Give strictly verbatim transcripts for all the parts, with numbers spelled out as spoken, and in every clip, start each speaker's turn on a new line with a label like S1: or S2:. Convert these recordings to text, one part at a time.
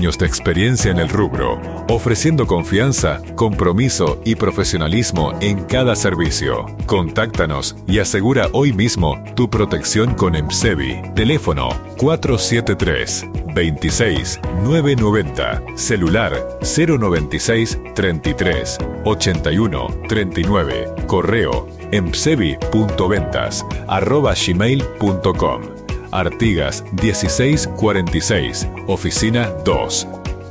S1: años de experiencia en el rubro, ofreciendo confianza, compromiso y profesionalismo en cada servicio. Contáctanos y asegura hoy mismo tu protección con EMSEVI. Teléfono cuatro siete tres, veintiséis, novecientos noventa. Celular cero noventa y seis, treinta y tres, ochenta y uno, treinta y nueve. Correo emsevi punto ventas arroba gmail punto com. Artigas dieciséis cuarenta y seis, Oficina dos.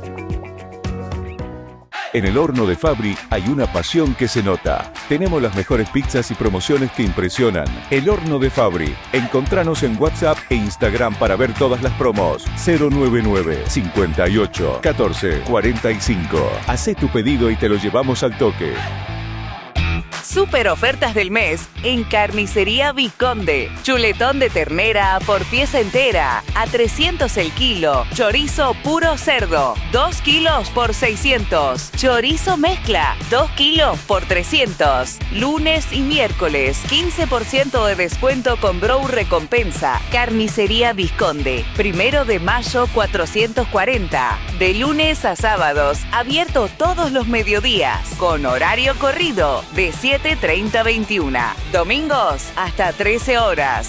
S2: En el horno de Fabri hay una pasión que se nota. Tenemos las mejores pizzas y promociones que impresionan. El horno de Fabri. Encontranos en WhatsApp e Instagram para ver todas las promos. cero nueve nueve, cincuenta y ocho, catorce, cuarenta y cinco. Hacé tu pedido y te lo llevamos al toque.
S3: Super ofertas del mes en Carnicería Vizconde. Chuletón de ternera por pieza entera a trescientos el kilo. Chorizo puro cerdo, dos kilos por seiscientos. Chorizo mezcla, dos kilos por trescientos. Lunes y miércoles, quince por ciento de descuento con Brow Recompensa. Carnicería Vizconde. Primero de mayo cuatrocientos cuarenta. De lunes a sábados, abierto todos los mediodías. Con horario corrido de siete treinta a veintiuno. Domingos hasta trece horas.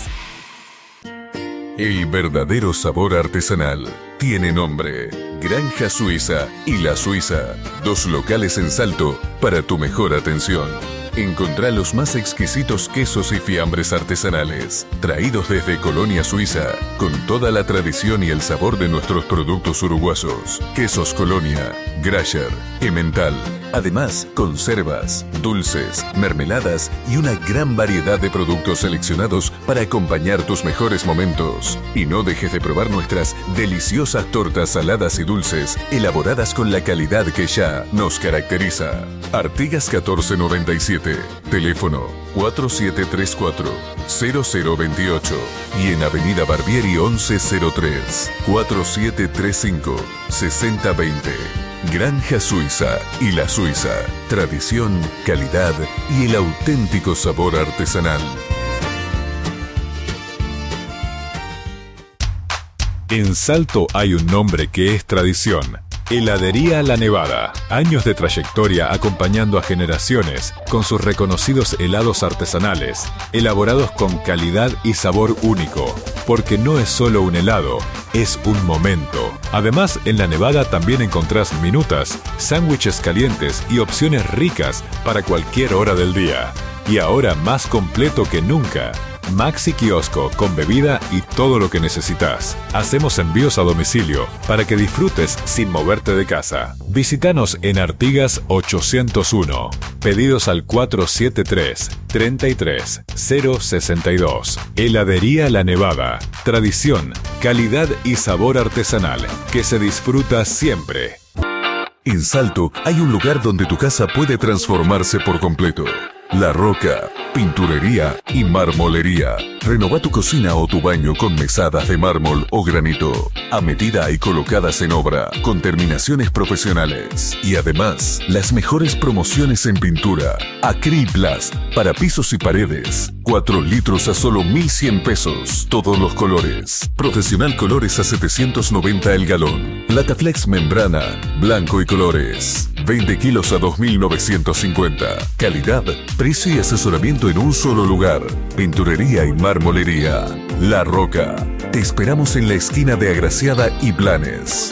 S4: El verdadero sabor artesanal tiene nombre. Granja Suiza y La Suiza. Dos locales en Salto para tu mejor atención. Encontrá los más exquisitos quesos y fiambres artesanales, traídos desde Colonia Suiza, con toda la tradición y el sabor de nuestros productos uruguayos. Quesos Colonia, Grasher, Emmental. Además, conservas, dulces, mermeladas y una gran variedad de productos seleccionados para acompañar tus mejores momentos. Y no dejes de probar nuestras deliciosas tortas saladas y dulces, elaboradas con la calidad que ya nos caracteriza. Artigas catorce noventa y siete. Teléfono cuatro siete tres cuatro, cero cero dos ocho y en Avenida Barbieri once cero tres, cuatro siete tres cinco, seis cero dos cero. Granja Suiza y La Suiza. Tradición, calidad y el auténtico sabor artesanal.
S1: En Salto hay un nombre que es tradición. Heladería La Nevada. Años de trayectoria acompañando a generaciones con sus reconocidos helados artesanales, elaborados con calidad y sabor único. Porque no es solo un helado, es un momento. Además, en La Nevada también encontrás minutas, sándwiches calientes y opciones ricas para cualquier hora del día. Y ahora más completo que nunca. Maxi Kiosco con bebida y todo lo que necesitas. Hacemos envíos a domicilio para que disfrutes sin moverte de casa. Visítanos en Artigas ochocientos uno. Pedidos al cuatro siete tres, treinta y tres, cero sesenta y dos. Heladería La Nevada. Tradición, calidad y sabor artesanal que se disfruta siempre.
S4: En Salto hay un lugar donde tu casa puede transformarse por completo. La Roca, pinturería y marmolería. Renova tu cocina o tu baño con mesadas de mármol o granito, a medida y colocadas en obra, con terminaciones profesionales. Y además, las mejores promociones en pintura. Acriplast, para pisos y paredes. cuatro litros a solo mil cien pesos, todos los colores. Profesional Colores a setecientos noventa el galón. Lataflex Membrana, blanco y colores. veinte kilos a dos mil novecientos cincuenta. Calidad, precio y asesoramiento en un solo lugar. Pinturería y marmolería. La Roca. Te esperamos en la esquina de Agraciada y Blanes.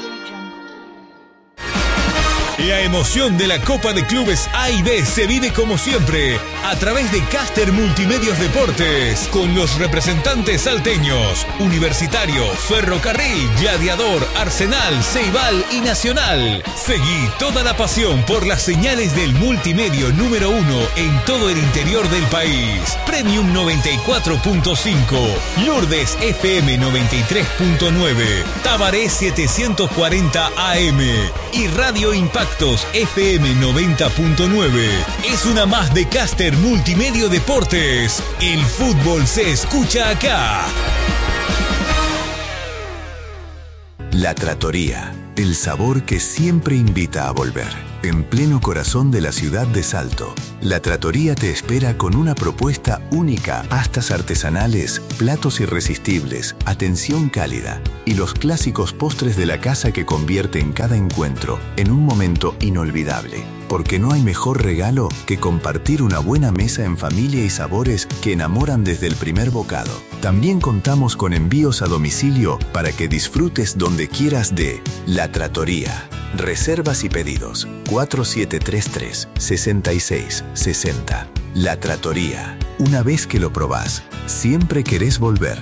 S5: La emoción de la Copa de Clubes A y B se vive como siempre a través de Caster Multimedios Deportes con los representantes salteños: Universitario, Ferrocarril, Gladiador, Arsenal, Ceibal y Nacional. Seguí toda la pasión por las señales del multimedio número uno en todo el interior del país. Premium noventa y cuatro punto cinco, Lourdes F M noventa y tres punto nueve, Tabaré setecientos cuarenta A M y Radio Impacto F M noventa punto nueve. Es una más de Caster Multimedio Deportes. El fútbol se escucha acá.
S6: La Trattoria, el sabor que siempre invita a volver. en pleno corazón de la ciudad de Salto. La Trattoria te espera con una propuesta única, pastas artesanales, platos irresistibles, atención cálida y los clásicos postres de la casa que convierten cada encuentro en un momento inolvidable. Porque no hay mejor regalo que compartir una buena mesa en familia y sabores que enamoran desde el primer bocado. También contamos con envíos a domicilio para que disfrutes donde quieras de La Trattoria. Reservas y pedidos cuatro siete tres tres, seis seis seis cero. La Trattoria. Una vez que lo probás, siempre querés volver.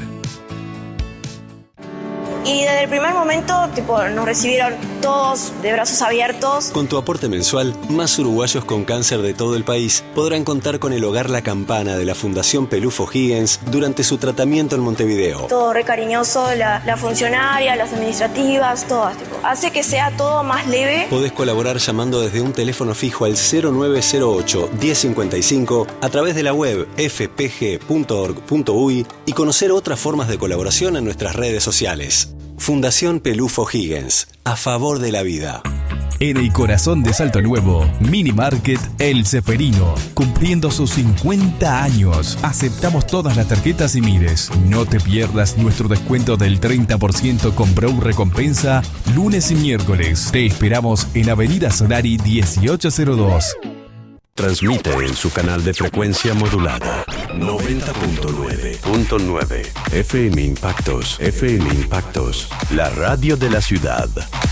S7: Y desde el primer momento, tipo, nos recibieron todos de brazos abiertos.
S8: Con tu aporte mensual, más uruguayos con cáncer de todo el país podrán contar con el Hogar La Campana de la Fundación Pelufo Higgins durante su tratamiento en Montevideo.
S7: Todo re cariñoso, la, la funcionaria, las administrativas, todas, tipo. Hace que sea todo más leve.
S8: Podés colaborar llamando desde un teléfono fijo al cero nueve cero ocho, diez cincuenta y cinco a través de la web f p g punto org punto u y y conocer otras formas de colaboración en nuestras redes sociales. Fundación Pelufo Higgins, a favor de la vida.
S9: En el corazón de Salto Nuevo, Mini Market El Ceferino, cumpliendo sus cincuenta años. Aceptamos todas las tarjetas y mires. No te pierdas nuestro descuento del treinta por ciento con Brow Recompensa, lunes y miércoles. Te esperamos en Avenida Solari dieciocho cero dos.
S10: Transmite en su canal de frecuencia modulada noventa punto nueve F M Impactos, F M Impactos, la radio de la ciudad.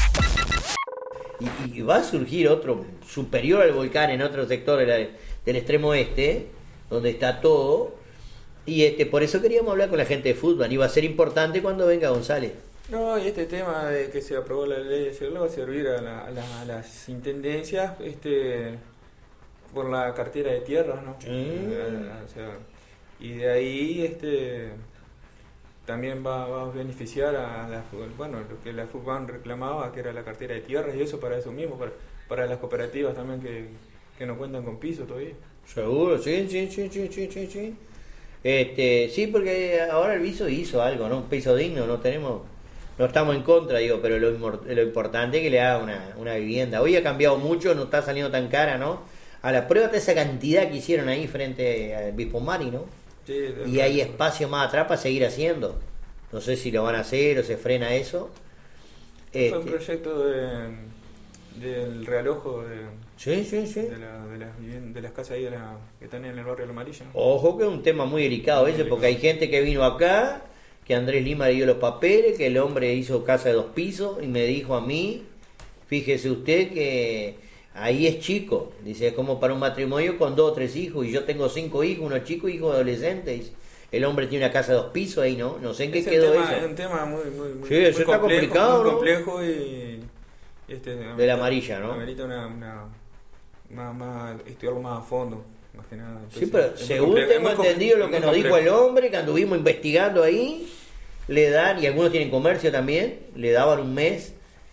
S11: Y, y va a surgir otro superior al volcán en otro sector de la, del extremo oeste, donde está todo, y este por eso queríamos hablar con la gente de fútbol, y va a ser importante cuando venga González.
S12: No, y este tema de que se aprobó la ley de cielo va a servir a, la, a, la, a las intendencias, este... por la cartera de tierras, ¿no? Mm. O sea, y de ahí este también va, va a beneficiar a la, bueno, lo que la FUBAN reclamaba, que era la cartera de tierras, y eso para eso mismo, para, para las cooperativas también que, que no cuentan con piso todavía.
S11: Seguro, sí, sí, sí, sí, sí, sí, sí. Este, sí, porque ahora el piso hizo algo, ¿no? Un piso digno, no tenemos, no estamos en contra, digo, pero lo, lo importante es que le haga una, una vivienda. Hoy ha cambiado mucho, no está saliendo tan cara, ¿no? A la prueba de esa cantidad que hicieron ahí frente al Bispo Mari, ¿no? Sí, y hay espacio más atrás para seguir haciendo. No sé si lo van a hacer o se frena eso.
S12: Fue este... un proyecto de, del realojo de,
S11: sí, sí, sí.
S12: de, la, de, las, de las casas ahí de la, que están en el barrio de La Amarilla.
S11: Ojo que es un tema muy delicado muy ese, delicado. Porque hay gente que vino acá, que Andrés Lima le dio los papeles, que el hombre hizo casa de dos pisos y me dijo a mí, fíjese usted que... ahí es chico, dice, es como para un matrimonio con dos o tres hijos, y yo tengo cinco hijos, uno chico y hijo adolescente. El hombre tiene una casa de dos pisos ahí, ¿no? No sé en qué
S12: es
S11: quedó
S12: tema,
S11: eso.
S12: Es un tema muy, muy, muy,
S11: sí, eso
S12: muy
S11: está
S12: complejo,
S11: complicado,
S12: muy
S11: ¿no?
S12: complejo y... Este,
S11: de la amarilla, ¿no?
S12: Amerita una, una, más, más, estudiarlo más a fondo, más que nada. Entonces,
S11: sí, pero según tengo entendido lo que nos dijo el hombre, que anduvimos investigando ahí, le dan, y algunos tienen comercio también, le daban un mes.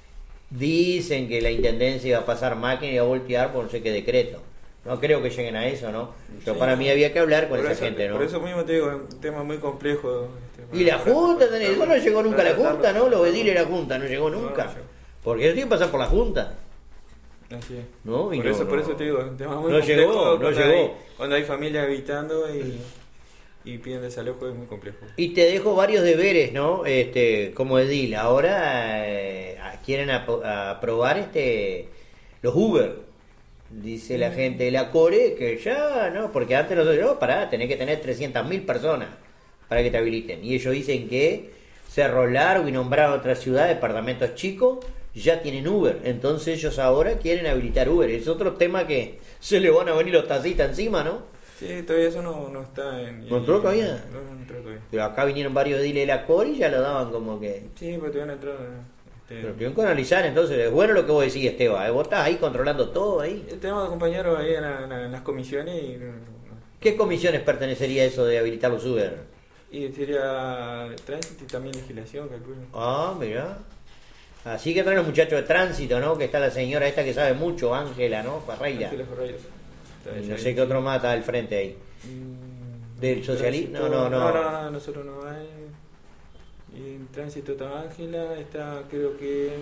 S11: Dicen que la intendencia iba a pasar máquina y iba a voltear por no sé qué decreto. No creo que lleguen a eso, ¿no? Pero sí, para mí había que hablar con esa
S12: eso,
S11: gente, ¿no?
S12: Por eso mismo te digo, es un tema muy complejo. Este,
S11: y la Junta, tenés, eso no llegó nunca a la Junta, ¿no? Los ediles de la Junta, no llegó nunca. No, no porque eso tiene que pasar por la Junta.
S12: Así es.
S11: ¿No? Y
S12: por,
S11: no,
S12: eso,
S11: no.
S12: por eso te digo, es un tema muy
S11: no
S12: complejo.
S11: Llegó, no llegó.
S12: Hay, cuando hay familias habitando y... y piden desalojo es muy complejo.
S11: Y te dejo varios deberes, ¿no? Este, como edil, ahora eh, quieren ap aprobar este los Uber. Dice la gente de la Core que ya, ¿no? Porque antes nosotros, no, pará, tenés que tener trescientas mil personas para que te habiliten. Y ellos dicen que Cerro Largo y nombraron otra ciudad, departamentos chicos, ya tienen Uber. Entonces ellos ahora quieren habilitar Uber. Es otro tema que se le van a venir los taxistas encima, ¿no?
S12: Sí, todavía eso no, no está en...
S11: ¿No entró todavía?
S12: No, no entró todavía.
S11: Pero acá vinieron varios diles de la Core y ya lo daban como que...
S12: Sí, pero todavía no entró... Este...
S11: Pero tienen que analizar, entonces, es bueno lo que vos decís, Esteban, ¿eh? Vos estás ahí controlando todo ahí.
S12: Tenemos compañeros ahí en, la, en las comisiones y...
S11: ¿Qué comisiones pertenecería a eso de habilitar los Uber?
S12: Y sería tránsito y también legislación, calculo.
S11: Ah, mirá. Así que traen los muchachos de tránsito, ¿no? Que está la señora esta que sabe mucho, Ángela, ¿no? Ferreira.
S12: Ángela Ferreira.
S11: No sé qué otro más está al frente ahí. Mm, ¿Del socialismo? No, no, no.
S12: No, no, no, nosotros no hay. Y en tránsito está Ángela, está creo que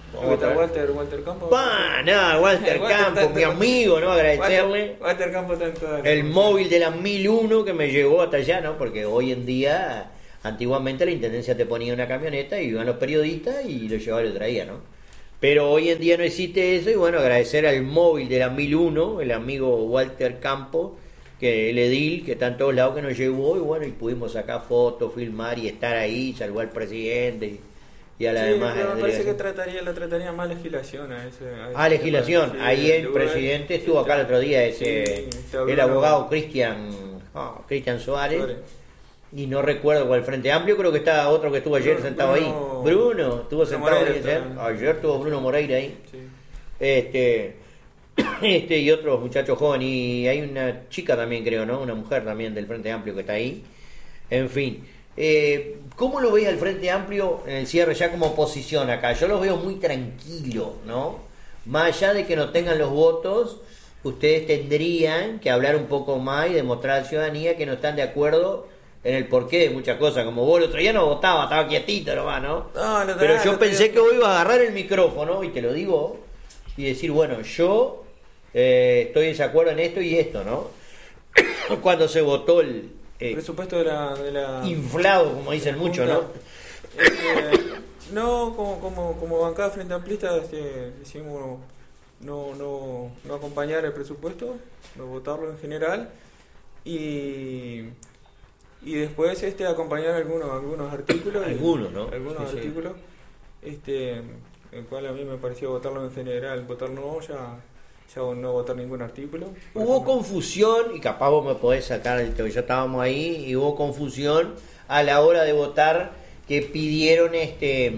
S12: Walter, Walter Campos.
S11: Pa, nada, Walter Campos, mi amigo, ¿no? Agradecerle.
S12: Walter, Walter Campos está en todas.
S11: El móvil de la mil uno que me llevó hasta allá, ¿no? Porque hoy en día, antiguamente la intendencia te ponía una camioneta y iban los periodistas y lo llevaba y lo traía, ¿no? Pero hoy en día no existe eso y bueno, agradecer al móvil de la mil uno, el amigo Walter Campos, que el edil, que está en todos lados, que nos llevó y bueno, y pudimos sacar fotos, filmar y estar ahí, saludar al presidente y, y a la
S12: sí,
S11: demás.
S12: Pero me parece que trataría, la trataría más legislación a ese. A ese
S11: ah, legislación.
S12: sí,
S11: ahí el
S12: lugar,
S11: presidente estuvo acá el otro día, ese
S12: sí,
S11: el abogado Cristian oh, Cristian Suárez. Suárez. Y no recuerdo cuál Frente Amplio, creo que está otro que estuvo ayer Bruno, sentado Bruno, ahí. Bruno, estuvo sentado Moreira, ahí ayer. Ayer estuvo Bruno Moreira ahí. Sí. Este, este y otros muchachos jóvenes. Y hay una chica también, creo, ¿no? Una mujer también del Frente Amplio que está ahí. En fin. Eh, ¿Cómo lo veis al Frente Amplio en el cierre ya como oposición acá? Yo los veo muy tranquilos, ¿no? Más allá de que no tengan los votos, ustedes tendrían que hablar un poco más y demostrar a la ciudadanía que no están de acuerdo en el porqué de muchas cosas, como vos el otro día no votaba, estaba quietito nomás, ¿no? no, no Pero yo no pensé que vos ibas a agarrar el micrófono, y te lo digo, y decir, bueno, yo eh, estoy en desacuerdo en esto y esto, ¿no? Cuando se votó el eh,
S12: presupuesto de la, de la...
S11: inflado, como dicen muchos, ¿no?
S12: Eh, no, como, como, como bancada frente amplista, este, decimos no, no, no acompañar el presupuesto, no votarlo en general, y... y después este acompañar algunos algunos artículos
S11: algunos no
S12: algunos
S11: sí,
S12: artículos sí. este el cual a mí me pareció votarlo en general, votar no ya ya no votar ningún artículo.
S11: Hubo ejemplo. Confusión, y capaz vos me podés sacar el tema, ya estábamos ahí y hubo confusión a la hora de votar, que pidieron este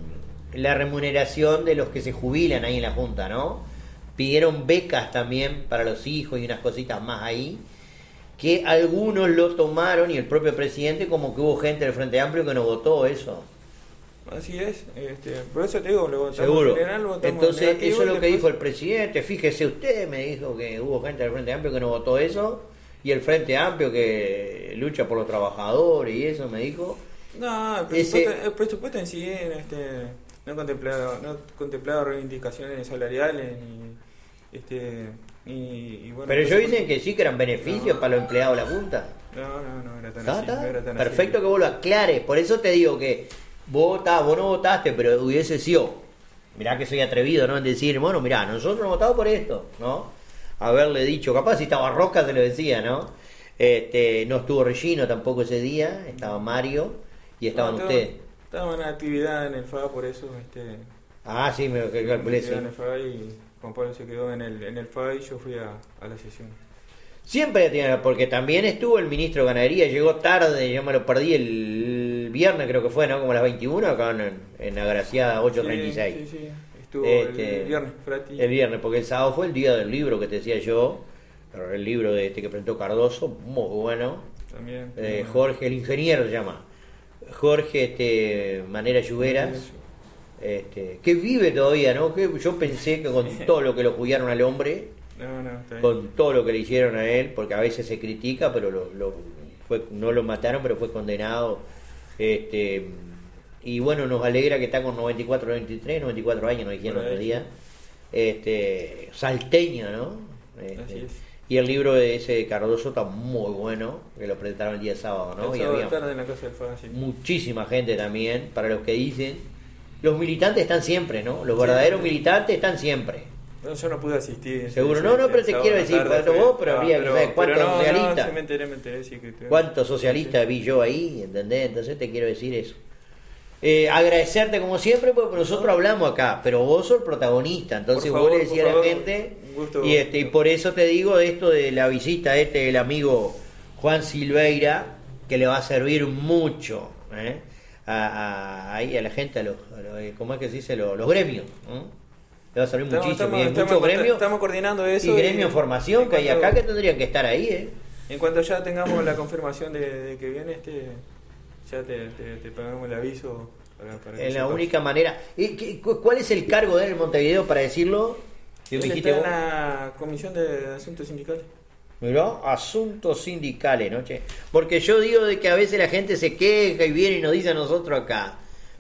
S11: la remuneración de los que se jubilan ahí en la Junta, ¿no? Pidieron becas también para los hijos y unas cositas más ahí, que algunos lo tomaron, y el propio presidente, como que hubo gente del Frente Amplio que no votó eso.
S12: Así es, este, por eso te digo, lo votamos
S11: seguro.
S12: En general, lo votamos
S11: entonces
S12: negativo,
S11: eso es lo
S12: después...
S11: que dijo el presidente. Fíjese usted, me dijo que hubo gente del Frente Amplio que no votó eso, y el Frente Amplio que lucha por los trabajadores y eso, me dijo.
S12: No, el presupuesto, Ese... el presupuesto en sí este, no contemplaba no contemplaba reivindicaciones salariales ni este Y, y bueno,
S11: pero ellos dicen que sí, que eran beneficios no, para los empleados de la Junta.
S12: No, no, no era tan
S11: ¿Tá,
S12: así.
S11: tá?
S12: No era tan
S11: Perfecto
S12: así.
S11: Que vos lo aclares. Por eso te digo que vos, tá, vos no votaste, pero hubiese sido. Mirá que soy atrevido, ¿no? En decir, bueno, mirá, nosotros no votamos por esto, ¿no? Haberle dicho, capaz si estaba Roca se lo decía, ¿no? Este, no estuvo Regino tampoco ese día, estaba Mario y estaban
S12: no,
S11: ustedes.
S12: Estaba en actividad en el F A, por eso. Este,
S11: ah, sí, me calculé, sí.
S12: En el F A y Juan Pablo se quedó en el, en el F A y yo fui a, a la sesión.
S11: Siempre tiene, porque también estuvo el ministro de Ganadería, llegó tarde, yo me lo perdí el viernes, creo que fue, ¿no? Como a las veintiuna, acá en, en Agraciada ocho treinta y seis.
S12: Sí, sí, sí. Estuvo
S11: este,
S12: el viernes, Frati.
S11: El viernes, porque el sábado fue el día del libro que te decía yo, el libro de este que presentó Cardoso, muy bueno.
S12: También.
S11: Eh, Jorge, el ingeniero se llama, Jorge este, Manera Lluveras, este, que vive todavía, ¿no? Que yo pensé que con todo lo que lo jugaron al hombre,
S12: no, no, está bien.
S11: Con todo lo que le hicieron a él, porque a veces se critica, pero lo, lo fue, no lo mataron, pero fue condenado. Este, y bueno, nos alegra que está con noventa y cuatro, noventa y tres, noventa y cuatro años, nos dijeron el otro día. Este, salteño, ¿no? Este,
S12: Así es.
S11: Y el libro de ese de Cardoso está muy bueno, que lo presentaron el día sábado, ¿no?
S12: El
S11: y
S12: sábado
S11: había
S12: tarde en la casa del F A, sí.
S11: Muchísima gente también, para los que dicen. Los militantes están siempre, ¿no? Los sí, verdaderos sí. militantes están siempre.
S12: No, yo no pude asistir.
S11: Seguro, no, no, pero te quiero decir, cuando vos, pero habría que saber cuántos
S12: no,
S11: socialistas.
S12: No, sí me enteré, me enteré, sí, que te...
S11: ¿Cuántos socialistas sí. vi yo ahí? ¿Entendés? Entonces te quiero decir eso. Eh, agradecerte como siempre, porque nosotros hablamos acá, pero vos sos el protagonista, entonces por favor, vos le decís a la gente, gusto, y este y por eso te digo esto de la visita este del amigo Juan Silveira, que le va a servir mucho, ¿eh? a, a, ahí a la gente, a los, a los ¿cómo es que se dice? Los, los gremios, ¿eh? Le va a servir
S12: estamos,
S11: muchísimo.
S12: Estamos,
S11: mucho
S12: estamos,
S11: gremio,
S12: estamos coordinando eso.
S11: Y gremio en formación en que hay acá que tendrían que estar ahí, ¿eh?
S12: En cuanto ya tengamos la confirmación de, de que viene este, ya te, te, te pegamos el aviso. Para, para
S11: en la sepas. Única manera. ¿Y, ¿Cuál es el cargo de él en Montevideo para decirlo?
S12: Él me está en la Comisión de Asuntos Sindicales.
S11: Mirá, asuntos sindicales, ¿no? Che? Porque yo digo de que a veces la gente se queja y viene y nos dice a nosotros acá.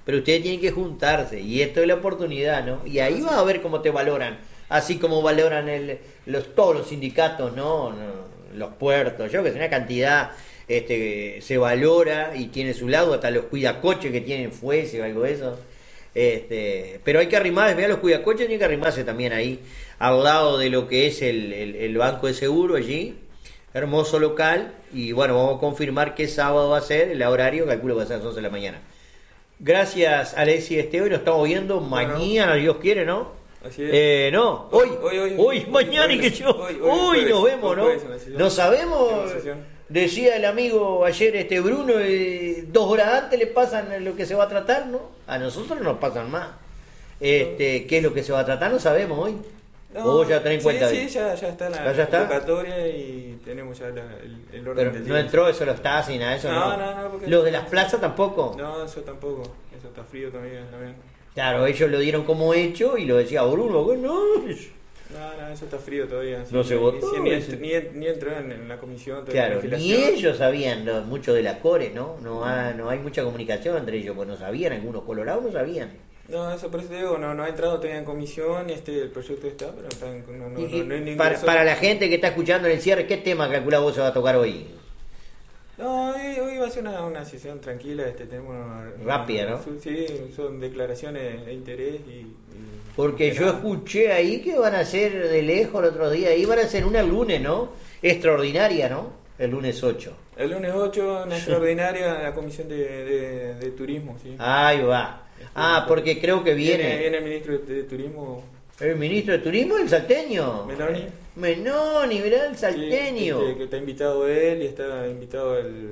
S11: pero ustedes tienen que juntarse, y esto es la oportunidad, ¿no? Y ahí vas a ver cómo te valoran, así como valoran el, los, todos los sindicatos, ¿no? no los puertos, yo que sé, una cantidad, este, se valora y tiene su lado, hasta los cuidacoches que tienen fuese o algo de eso. Este, pero hay que arrimarse, mira, los cuidacoches tienen que arrimarse también ahí, al lado de lo que es el, el, el banco de seguro allí, hermoso local, y bueno, vamos a confirmar qué sábado va a ser, el horario, calculo que va a ser a las once de la mañana. Gracias, Alexis Esteban, nos estamos viendo mañana, bueno, Dios quiere, ¿no?
S12: Así es.
S11: Eh, no, hoy,
S12: hoy, hoy, hoy,
S11: hoy,
S12: hoy
S11: mañana
S12: hoy,
S11: y que yo,
S12: hoy, hoy,
S11: hoy
S12: hoy
S11: nos
S12: hoy,
S11: vemos,
S12: hoy,
S11: ¿no?
S12: hoy, hoy,
S11: No sabemos,
S12: sesión.
S11: decía el amigo ayer, este Bruno, eh, dos horas antes le pasan lo que se va a tratar, ¿no? A nosotros no nos pasan más. Este, ¿qué es lo que se va a tratar? No sabemos hoy.
S12: No,
S11: o ya tenés en cuenta.
S12: Sí, sí, ya, ya está la
S11: ¿Ya está?
S12: convocatoria y tenemos ya la, el, el orden
S11: Pero
S12: del
S11: no
S12: día.
S11: entró eso, los taxis ni nada de eso.
S12: No,
S11: No,
S12: no, no, porque-
S11: Los de las plazas tampoco.
S12: No, eso tampoco. Eso está frío también. también.
S11: Claro, ellos lo dieron como hecho y lo decía Bruno. que No,
S12: No, no, eso está frío todavía.
S11: No
S12: Sí,
S11: se
S12: ni-
S11: votó,
S12: Ni, ni,
S11: ese.
S12: ni, ni entró en, en la comisión. todavía
S11: claro,
S12: de
S11: ni
S12: legislación.
S11: ellos sabían no, mucho de la core, ¿no? No, ha- no hay mucha comunicación entre ellos, pues no sabían, algunos colorados no sabían.
S12: No, eso por eso te digo, no, no ha entrado todavía en comisión, este, el proyecto está, pero está en, no, no,
S11: Y-
S12: no,
S11: y
S12: no hay ningún
S11: para,
S12: solo-
S11: para la gente que está escuchando en el cierre, ¿qué tema calcula vos se va a tocar hoy?
S12: No, hoy, hoy va a ser una, una sesión tranquila, este, tenemos una-
S11: Rápida, ¿no?
S12: Sí, son declaraciones de interés y... y-
S11: Porque
S12: que
S11: yo
S12: nada.
S11: escuché ahí que van a hacer de lejos el otro día, ahí van a hacer una el lunes, ¿no? Extraordinaria, ¿no? El lunes ocho.
S12: El lunes ocho, una extraordinaria, la comisión de, de, de turismo, sí.
S11: Ahí va. Ah, porque creo que viene...
S12: Viene el ministro de, de turismo,
S11: ¿El ministro de Turismo, el salteño?
S12: Meloni.
S11: Menoni, mirá el
S12: Sí,
S11: salteño.
S12: que, que está invitado él y está invitado el...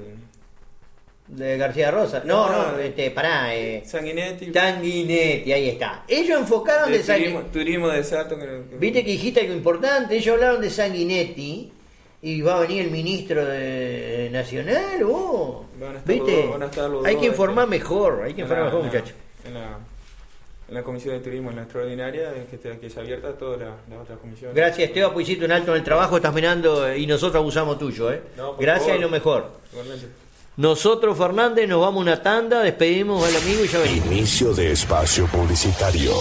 S11: De García Rosa. No, no,
S12: No,
S11: este, pará. Eh,
S12: Sanguinetti.
S11: Sanguinetti, ahí está. Ellos enfocaron de,
S12: de
S11: Sanguinetti.
S12: turismo, turismo de Salto. Que, que-
S11: Viste que dijiste algo importante, ellos hablaron de Sanguinetti y va a venir el ministro de Nacional, vos.
S12: Van a estar
S11: ¿Viste?
S12: los dos, van a estar los
S11: Hay
S12: dos,
S11: que informar
S12: este,
S11: mejor, hay que
S12: en
S11: informar
S12: la-
S11: mejor,
S12: en la-
S11: muchachos.
S12: En la, en la comisión de turismo, en la extraordinaria, que, está, que es abierta a todas las las otras comisiones.
S11: Gracias, Esteban, pues hiciste un alto en el trabajo, estás mirando y nosotros abusamos tuyo, ¿eh?
S12: No, por
S11: Gracias
S12: favor.
S11: y lo mejor.
S12: Igualmente.
S11: Nosotros, Fernández, nos vamos a una tanda, despedimos al amigo y ya venimos.
S10: Inicio de espacio publicitario.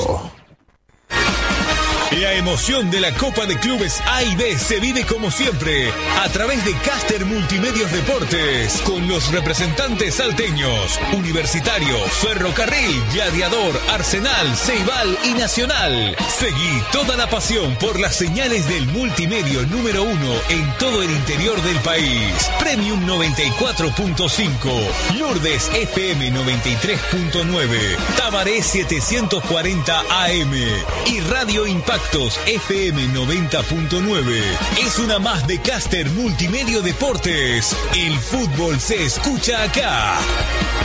S5: La emoción de la Copa de Clubes A y B se vive como siempre a través de Caster Multimedios Deportes con los representantes salteños, Universitario, Ferrocarril, Gladiador, Arsenal, Ceibal y Nacional. Seguí toda la pasión por las señales del multimedio número uno en todo el interior del país. Premium noventa y cuatro punto cinco, Lourdes F M noventa y tres punto nueve, Tabaré setecientos cuarenta A M y Radio Impactos F M noventa punto nueve. Es una más de Caster Multimedio Deportes. El fútbol se escucha acá.